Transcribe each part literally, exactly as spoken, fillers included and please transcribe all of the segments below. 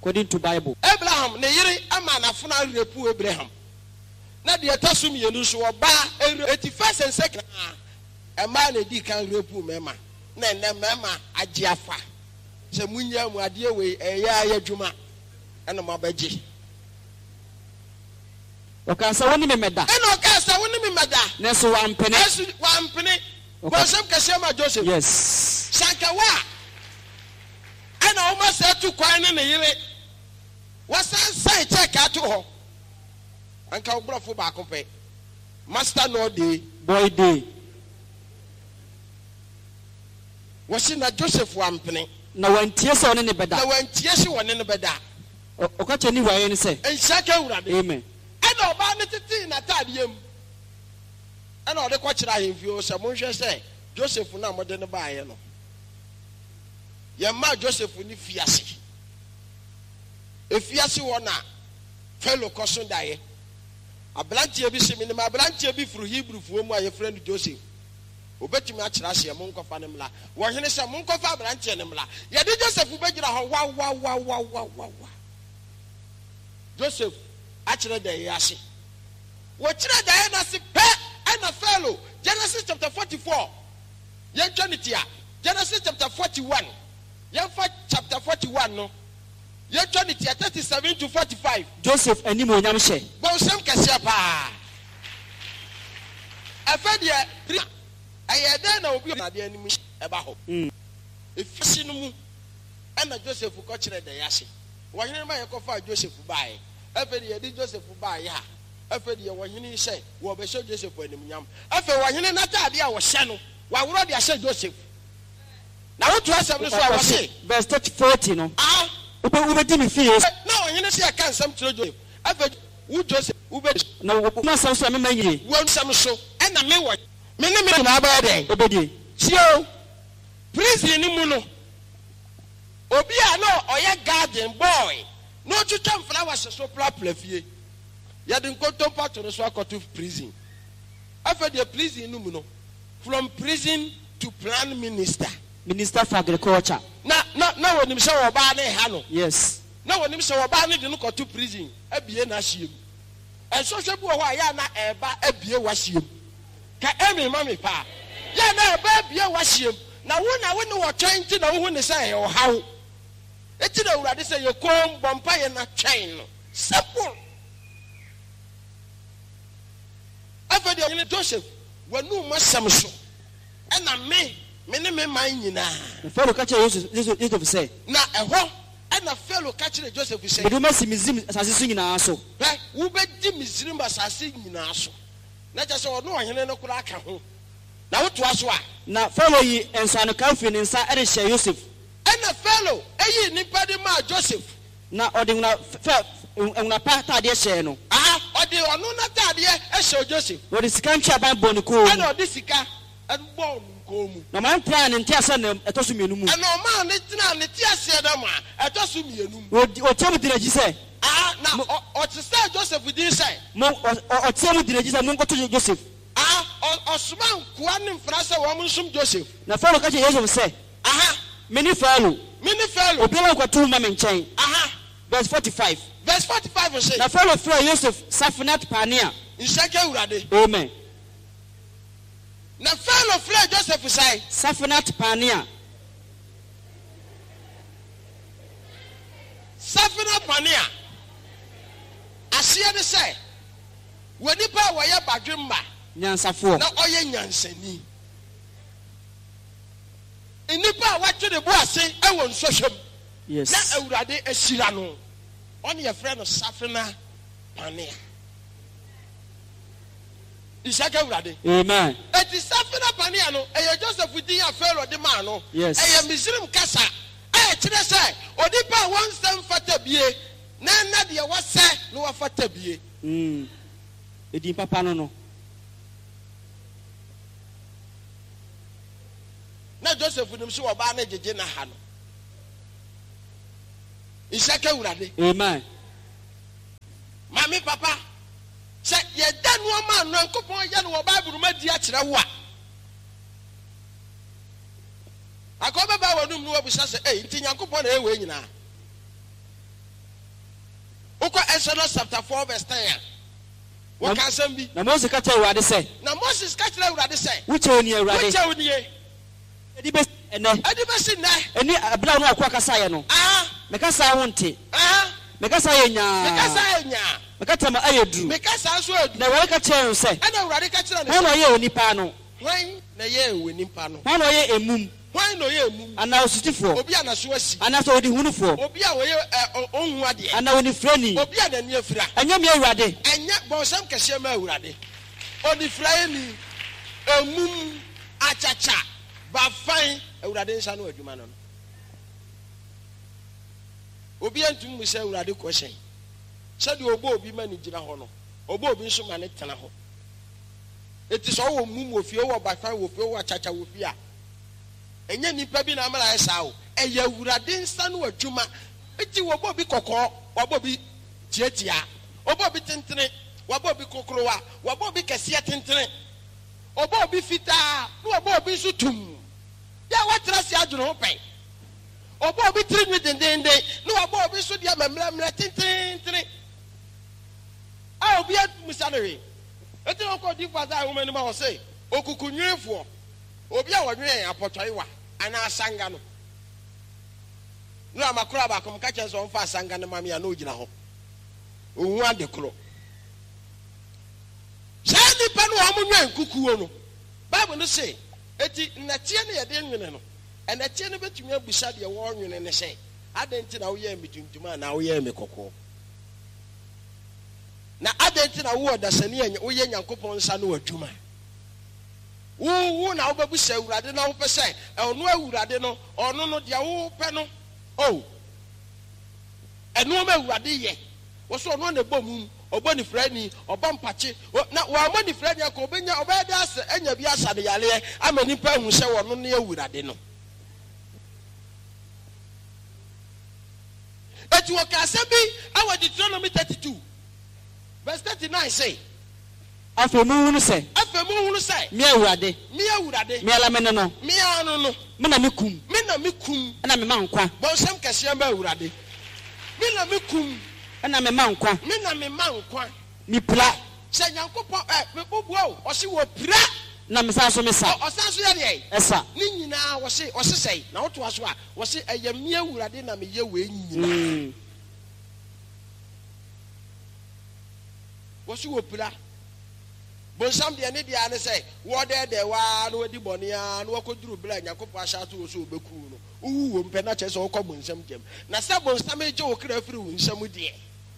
according to Bible. Abraham ne yere ama na funa repu Abraham. Na de tasum yenu so oba eighty-first and second a man di kan repu mema. Na na mema agiafa. Se munya mu ade we eya ayadwuma ana mabaji. Okasa woni me meda. Eno okasa woni me meda. Neso wampene. Neso wampene. Bosem kase ma Joseph. Yes. Sankawa. Ena o ma se tu kwan ne yire. Wasan sai check ato ho. Anka obrofo ba kompe. Master no day, boy day. Wasi na Joseph wampene. Na wantie se woni ne beda. Na wantie se woni ne beda. Okache ni waye ni se. Enshaka urade. Amen. Ena oba ne titi na tadiem. Ena ode kwa kira hemfio se monhwe se Joseph na mode ne baaye no. Ye ma Joseph ni fiase. E fiase wona fellow koson daye. Ablantie bi se minima ablantie bi furu Hebrew fu mu aye friend Joseph. Obetimi a kira se mo nkofa ne mla. Wo hene se mo nkofa ablantie ne mla. Ye de Joseph be gira ho wa wa wa wa wa wa. Joseph a kira da yase. Wo kira da ye na se pe na fellow Genesis chapter forty-four. Yen Trinity Genesis chapter forty-one. Yen for chapter forty-one no. Yen Trinity thirty-seven to forty-five. Joseph animo onyam hye. Bon sem kese pa. Afedia ayede na obi na de anim e ba ho. Mm. Efisi no mu na Joseph ko kire de yase. Wo hene ma ye ko fa Joseph bae. Afedia di Joseph bae ha. Afedi ye wahini say wo be show Joseph anim nyam afi wahini na taade a wo hye no wa woro de ahye Joseph na wo to asem no so a wo se verse forty no ah ube ube di mi fie na wahini se aka nsam tiro Joseph afi wo Joseph ube na wo na sam so me manyi wo nsam so e na me wo me ne me na aba den obedi tio prison ni mu no obi a no oye garden boy no tutam flowers so plapla fie ya den ko tompa to so akoto prison after the prison no mu no from prison to prime minister minister for agriculture na na na wonim se wo ba ne ha no yes na wonim se wo ba ne de no ko to prison abie na hiem en so hwe bu ho a ya na eba abie wa hiem ka emi mami pa ya na eba abie wa hiem na wo na wo ne wo twenty na wo hu ne se e wo hawo eti na urade se ye kom bompa ye na twen no simple. After the Joseph, when no masam so, and a me, many men mind you now. The fellow catcher Joseph say, now a home and a fellow catcher Joseph say, you must see Mizim as I sing in our so. Who bet Jim is as I sing in our so. Not just all no, I know Kuraka home. Now what was why? Now follow ye and son of Calvin inside Erisha Joseph. And a fellow, a Nipadima Joseph. Now, or the una pata de sheno. Ah, or the onuna tadia, a show Joseph. What is country about Bonico? I know this sika and bone come. No man plan and Tiasan at Osuminum. And no man, it's not the Tiasadama at Osuminum. What tell me did you say? Ah, now, or to say Joseph with this say. Or tell me did you say, Mungo to Joseph. Ah, or Osman, Kuanim Frasa, woman, some Joseph. Now, follow catching Joseph say. Aha, many fellow, many fellow, Obilango two mammy chain. Aha, verse forty-five. Verse forty-five will say, now follow through Joseph, Safinat Pania. In second Urade. Amen. Now follow through Joseph will say, Safinat Pania. Safinat Pania. I see the say, when you buy wire badrimba, Yansafo, now all your Yanseni. In Nipa, what to the boss say, I won't social. Yes. Now Urade a Sirano. On your friend of Safina Pania. Is that ready? Amen. It is Safina Paniano, and you're just with the affair of the man. Yes. I am Muslim Casa. I actually say, or the power one stem for Tabie. Nana, dear, what say, no for Tabie. Hm. It didn't papa no. Not Joseph with him so a banner, Jena Hano. Isaka urade. Amen. Mami papa. Say ye dan wo man no nkopon ye no Bible ma di a kire wo a. Akoba ba wonum no obusa say eh nti nyankopon na ewe nyina. Oko Exodus chapter four verse ten. What can some be? Na Moses ka kyerɛ Awurade sɛ. Na Moses ka kyerɛ Awurade sɛ. Wukyɛ oni Awurade. Wukyɛ oni. Edi bɛ ɛnɛ. Edi bɛ si nɛ. Ɛni abira no akɔ akasa yɛ no. Ah. Mekasa ho nte. Ah. Mekasa yɛ nyaa. Mekasa yɛ nyaa. Mekata ma ayɛ duru. Mekasa so edu. Na Awurade ka kyerɛ no sɛ. Ɛna Awurade ka kyerɛ no sɛ. Wɔn ɔyɛ onipa no. Wɔn na yɛ ewe nipa no. Wɔn ɔyɛ emum. Wɔn na ɔyɛ emum. Ana osutifoɔ. Obi ana so asi. Ana so odi hunufoɔ. Obi a wɔyɛ ɛ ohun adeɛ. Ana oni frani. Obi a n'ani afira. Ɛnyɛ mi Awurade. Ɛnyɛ bɔnsɛm kɛseɛ ma Awurade. Oni fira ni emum achacha bafan Awurade nsa no adwuma no. Obi antum mu sɛ Awurade kɔhyɛn. Sɛ de obo obi ma ni gyina hɔ no. Obo obi nso ma ne tena hɔ. Eti so wo mum wo fie wo bafan wo fie wo achacha wo fie a. Enye nipa bi na amara esa o. Eye Awurade nsa no adwuma. Eti wo obo bi kokɔ, wo obo bi tietia. Obo bi tentene, wo obo bi kokrowa, wo obo bi kɛseɛ tentene. Obo bi fitaa, wo obo bi so tum. Ya watra si adwene ho pɛn. Obo bi tiri nwi dendende, no obo bi so dia memlemle tentene. A obi atum sanere. Eti no ko di faza wo mani ma wo say, okukunwefo. Obi a wonwe apotɔrewa ana asanga no. No amakura ba kom ka kyerɛ so mfa asanga no mame ya na ogina ho. Ohu ade kro. Sɛ nipa no ɔmo nwen kukuo no. Bible no say, eti nnatie ne yɛde nwene no. Ɛnatie no betumi abusa de wo nwene ne sɛ, adɛnti na wo yɛ mituntum na wo yɛ mekɔkɔ. Na adɛnti na wo odasani anya wo yɛ Nyankopɔn nsa no adwuma. Wo wo na wo babusa Awurade na wo pɛ sɛ ɔno Awurade no ɔno no dia wo pɛ no. Oh. Ɛno ma Awurade yɛ. Wo so ɔno na bom ɔbɔ ni frani ɔbɔ mpache na wa ma ni frani akɔ obenya ɔbɛyɛ de asa anya bi asa de yale ama nipa hu sɛ wɔno ne Awurade no. Eti wo ka sɛ bi awa Deuteronomy thirty-two verse thirty-nine say Afe mu hunu sɛ. Afe mu hunu sɛ. Mi Awurade. Mi Awurade. Mi ala me no no. Mi anu no. Me na me kum. Me na me kum. Na me ma nkwa. Bonsam kɛseɛ ma Awurade. Me na me kum. Na me ma nkwa. Me na me ma nkwa. Mi pla. Sɛ Nyankopɔn ɛ me bobuo ɔsi wo pra. Na me san so me sa. Ɔsan so yɛ deɛ. Ɛsa. Ni nyinaa wɔsi ɔsi sɛ na woto aso a wɔsi ɛyɛ mi Awurade na me yɛ we nyinaa. Wɔsi wo pra. Bonsam de ne de ane say wo de de wa no wadi bonia no wakoduru bla Nyankopɔn ahyatu wo so obeku no uwu wo mpe na kyɛ sɛ wo kɔ bonsam gyem na sɛ bonsam egye wo kra firi wo nsam de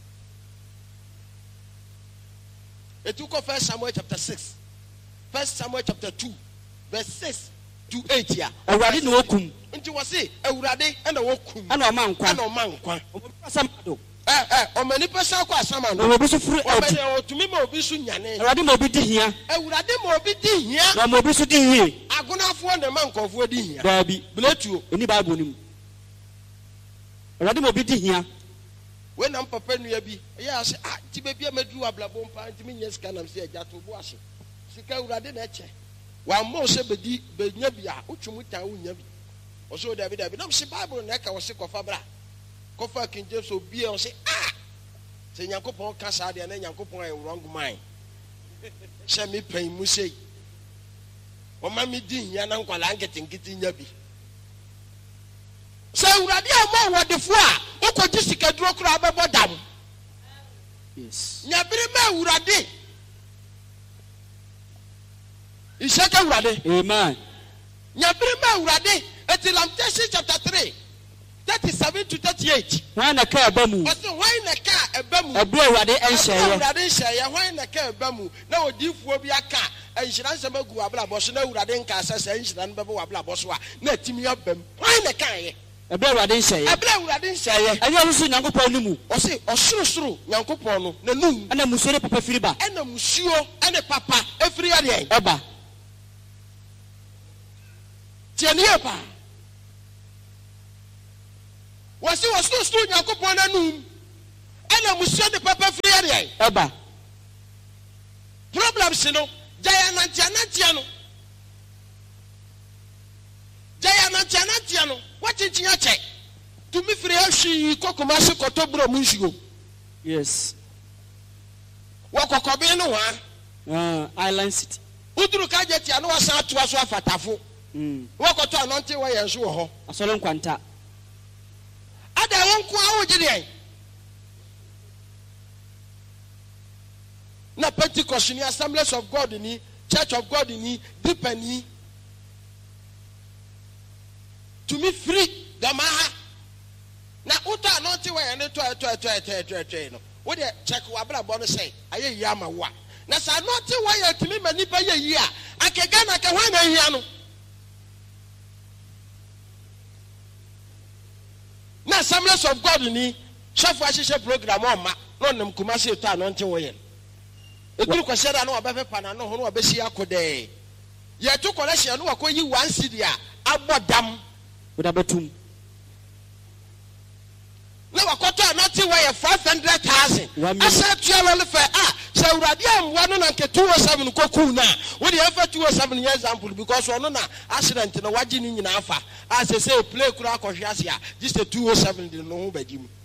etu kɔ First Samuel chapter six First Samuel chapter two verse six to eight ya Awurade na wokum nti wo se Awurade na wokum ana o ma nkwa ana o ma nkwa Asam do eh eh o mani pesa kwa asama no obi so furu edi o tumi ma obi so nyane Awurade ma obi di hia Awurade ma obi di hia na ma obi so di hie agonafo na ma nkɔfo di hia baabi bletuo eni Bible nim Awurade ma obi di hia we na papa nua bi ya se ah ti be bia maduru ablabo mpa nti me nya sika na se agya to bo ahye sika Awurade na eche wa mo se bedi benya bia otwumu tan wo nya bi o so da bi da bi na se Bible na ka wo se kofa bra kofa King James obi e o se ah se Nyankopɔn ka sa de na Nyankopɔn e wrong mind se me pan mu sei o ma mi di hia na nkwala nkete nkete nya bi se Awurade a mo wodefo a okoji sika duro kura abebo dam yes nyabere ma Awurade Ishaka Awurade amen nyabere ma Awurade eti Lamentations chapter three thirty-seven to thirty-eight wan na ka eba mu ɔsɛ wan na ka eba mu ɛbro Awurade ɛnhyɛyɛ Awurade nhyɛyɛ wan na ka eba mu na odifuo bi aka ɛnhyira nsɛm agu ablabɔ so na Awurade nka asɛ sɛ ɛnhyira no bɛbɔ ablabɔ so a na atimi abam wan na ka yɛ ɛbro Awurade nhyɛyɛ ɛbro Awurade nhyɛyɛ ɛnyɛ ɔno so Nyankopɔn no mu ɔsɛ ɔsorosoro Nyankopɔn no na num ɛna musuo ne papa firi ba ɛna musuo ɛne papa efiri yɛ ɛba tiɛniɛ pa wasi wasorosoro Nyankopɔn na num ɛna musuo ne papa firi yɛ ɛba problems no jaya nantia nantia no jaya nantia nantia no wachichinya che to me free ahwi kokoma se kotobro mu nsuo Yes. Wakokobe no wa. Uh, Island City. Uduru kajeti anu wasa atu aso afatafo. Mm. Wakoto anonte wa yenso wo ho. Asolo nkwanta. Ada wonko awo gide. Na Pentecost ni Assemblies of God ni, Church of God ni, deeper ni. To me free damaha. Na uta anonte wa yene to to to to to to no. Wo de check wa bra bo no say aye yama wa. Na sa anonte wa ye timi manipa ye yi a akega na ka hwa na hia no. Na Assemblies of God ni chef wa hihye program o ma no nem kuma se to anonte wo ye. Eduru ko sheda no obefe pana no ho no obesi akode. Ye to collection no akoyi one cedi a abodam Woda betum. Na wakoto anonte wo ye five hundred thousand. Asa tuala le fa ah se urade am wa no na nke two oh seven koku na. Wo de fa two oh seven example because ono na accident na waji ni nyina afa. As say say play kura akohwe ase a just a two oh seven de no ho bagi mu.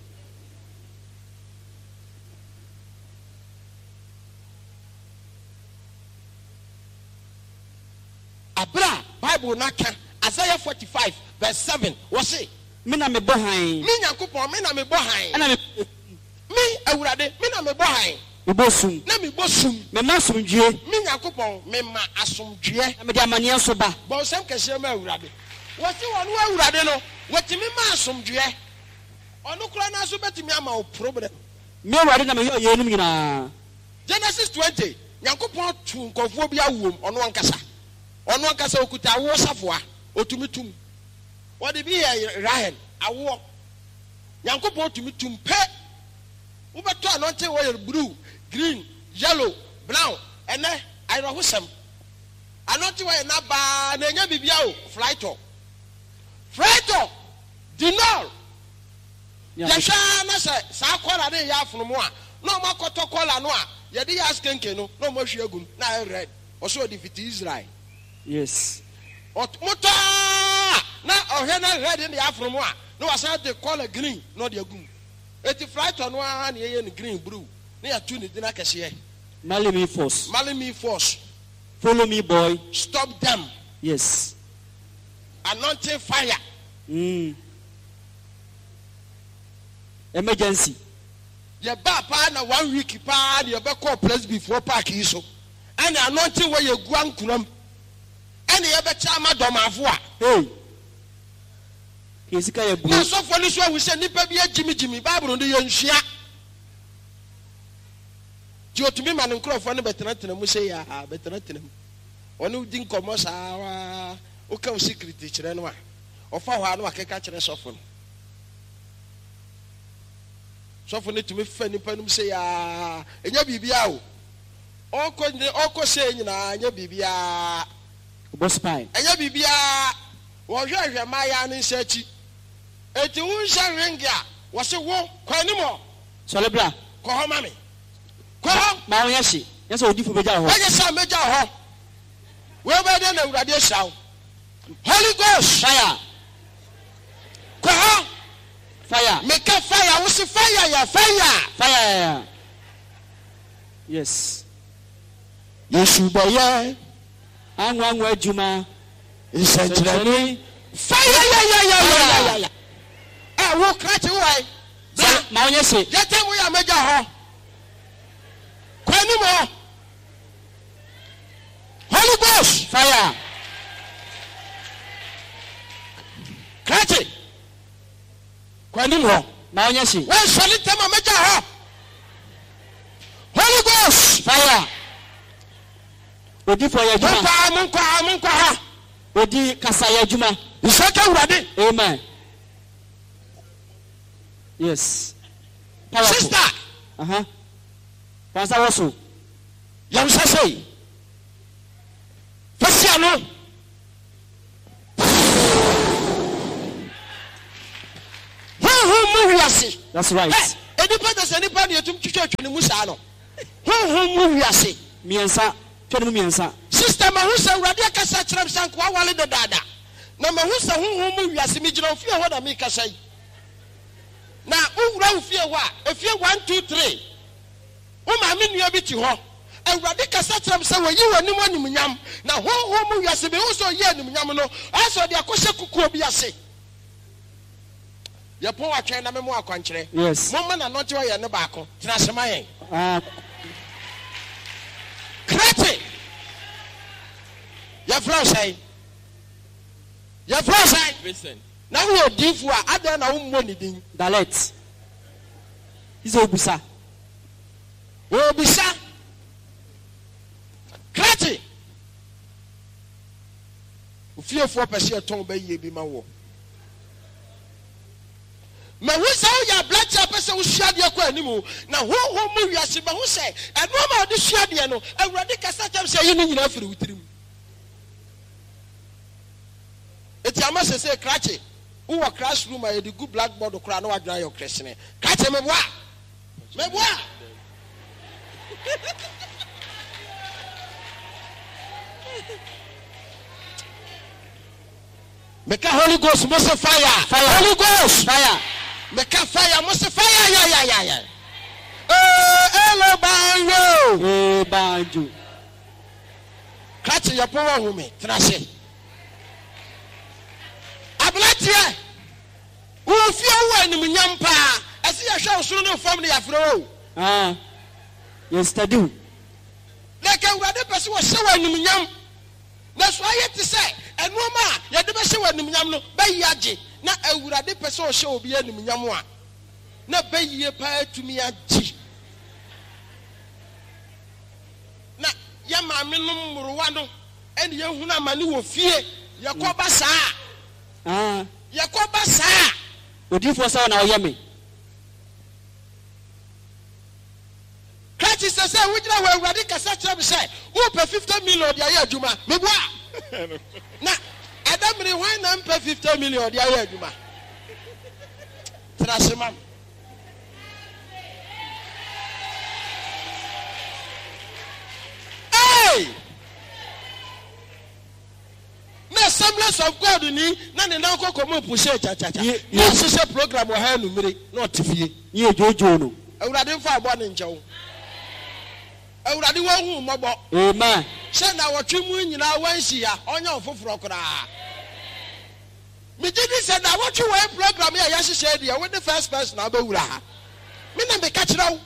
Abra Bible naka Isaiah forty-five verse seven was say Me na me bohan. Me Nyankopon me na me bohan. Ana me Me awurade me na me bohan. me bosum. Na me bosum. Me ma sumdue. Me Nyankopon me ma asomdue. Na me de amane so ba. Bo sem kese ma awurade. Woti wonu awurade no, woti me ma asomdue. Onu kura na so betimi ama o problem. Me awurade na me yo ye num nyina. Genesis twenty, Nyankopon tu nkofo bi awom onu ankasa. Onu ankasa okuta awo safoa, otumitum. What be here Rahel awo. Nyankopon tumitum pe. Ubeto anonte wo blue, green, yellow, brown, ene ayro hosem. Anonte wo na ba na nya bibia o flighto. Flighto dinar. Ya sha na se sa kola de ya afunu mo a. No makoto kola no a. Ye de ya skenke no, no mo hwe agum na red. Oso di fit Israel. Yes. Ot muta na ohwe na red in the afro mo a. No wasa de color green no de agum. Eti flight on one ye in green blue. Na ya tu ni dina kese. Marry me force. Marry me force. Follow me boy. Stop them. Yes. Anointing fire. Mm. Emergency. Ye ba pa na one week pa ye be call place before park yi so. And anointing where ye guan kuram. And ye be chama domafo a. Hey. Kesika ye bu. Na so for this one we say nipa bi jimi jimi Bible no ye nhia. Ti otumi man nkrofo no betena tena mu say ya betena tena mu. Onu din komo sa wa o ka o secret kire no a. Ofa ho no akeka kire sofo no. Sofo ne tumi fa nipa no say ya enya bibia o. Oko oko say nyina enya bibia. Boss pie. Enya bibia wo hwehwe ma ya no nsachi. Eti wo hwa rengia wo se wo kwani mo. Solebra. Ko ho ma me. Ko ho ma wo yesi. Yesa odifo beja ho. Eje sa meja ho. We be de na urade hyaw. Holy Ghost Fire. Ko ho Fire. Make a fire. Wo se fire ya fire. Fire. Yes. Yesu boye. Anwa anwa adwuma. Isentrani. Fire ya ya ya ya ya. Eh wo krati wai. Ma onye se. Yete wo ya meja ho. Kwani mo. Holy Ghost Fire. krati. Kwani mo. Ma onye se. We solite ma meja ho. Holy Ghost Fire. Odi for ya juma. Munka munka munka ha. Odi kasa ya juma. Isaka urade. Amen. Yes. Powerful. Sister. Uh-huh. Pastor also. Yam say. Fasia no. Who who mu wiase. That's right. Enipa da se nipa na etum twetwe ne musa no. Who who mu wiase. Miensa. Twene mu miensa. Sister ma hu se urade akasa kyerem sanko awale de dada. Na ma hu se hu hu mu wiase mi gina ofie ho da mi kasa yi. Na owura ofie wa efie one two three wo ma me nua bi ti ho awurade kasa kyerem sɛ wo yi w'anim animnyam na honhom mu wiase be wo so yi animnyam no aso de akɔhyɛ kukuo bi ase ye pon atwen na me mo akwankyere yes momma na no te ye ne baako tena sema yen ah krete ye flash say ye flash say listen na wo difu a adan na wo mo ni din dalet izo obusa obisa krete ofiefo pese ton ba yie bi ma wo ma wo sa ya blacha pese wo suade akọ animu na ho ho mu wiase ba ho se eno ma odi suade no awurade kasa kyam se yi ni nyina firi wutirim eti amase se krete wo wa classroom a yedi good blackboard kura na wadra your kreshene krete me boa me boa Make a Holy Ghost, must fire, fire, Holy Ghost, fire. Make a fire, must fire, yeah, yeah, yeah, yeah. Oh, hello, banjo, eh, banjo. Catch your power, woman, trash. Ablatia, who feel when you yampa, I see a show soon of family afro. Ah, yes, I do. Like a rather person was so when you yam. That's why I have to say, and no ma, you had never show when you yam no, bay yaji, not a rather person show be any yamwa. Not bay ye pie to me a G. Na yama minum ruano, and Yahuna Manu fear, Yakoba sa. Ah, Yakoba sa. Would you for sound now, yummy? Catch says, which now where Radika Sacha say, who pay fifty million the year Juma? Me boy. Now, I don't really why not pay fifty million the year Juma. Trashman. Hey! Na semblance of God ni na ne na ko come push cha cha cha. Yes, social program o ha numere not fie. Ye jojo no. Awurade mfa abo ne nchewo. Awurade wo hu mobo. Amen. Se na wotwe mu nyina wansi ya onya ofoforo kora. Me did say na wotwe wo program ya yahye dia we the first person abawura ha. Me na me ka kira wo.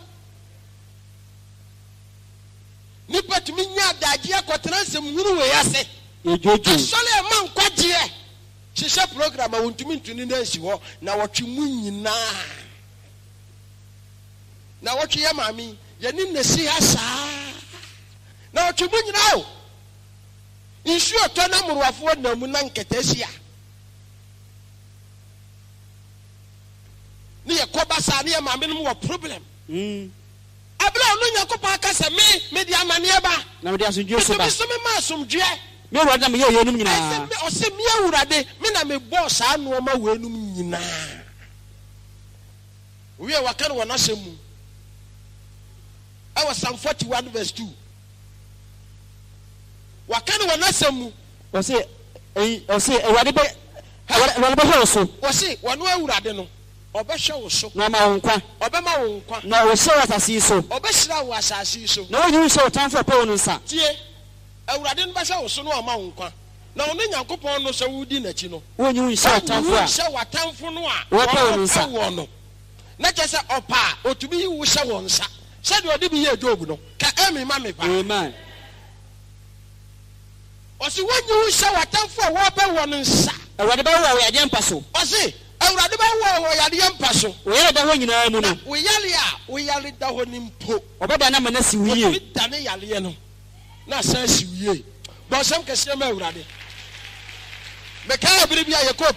Ni patumi nya daje akotena nsem huru we yase. Ye jojo. Asole ma nkwaje. Hye program a wontumi ntuni na nsi ho na wotwe mu nyina. Na wotwe ya mami ye ni nesi ha saa na wotwe mu nyina o nsu oto na murwafo na mu na nketasi a ni ye koba saa ni ye mami no mo problem mm abla onu nyakopa aka se me me di amane ba na me di asundwe so ba me so me ma asumdwe me wura na me ye yenum nyina me o se me awurade me na me bo saa no ma wenum nyina we wa kan wona semu I was Psalm forty-one verse two. Wakani wanasemu. Wase eh wase ewade be ewade be hwe so. Wase wanu awurade no. Obehwe wo so. Na ma wonkwa. Obema wo nkwa. Na wo hye wasase so. Obehira wo asase so. Na wo yu so tanfo pe wonu nsa. Tie. Awurade no behwe wo so no ama wo nkwa. Na wo Nyankopɔn no sɛ wudi n'akyi no. Wo yu so tanfo a. Hye watanfo no a. Wo pe wonu nsa. Wo no. Na kyesa opa otumi wo hye wo nsa. Said you did be a job, no? Can Emmy Mammy? Amen. Or see when you show a time for what one and sa. A radical way at Yampaso. Or see, a radical way at Yampaso. We are the one you know. We yalia, we yell it down in Po. Or better, I'm a nessy with you. Danny Yaliano. Not says you, but some can see me already. The car will be a coat.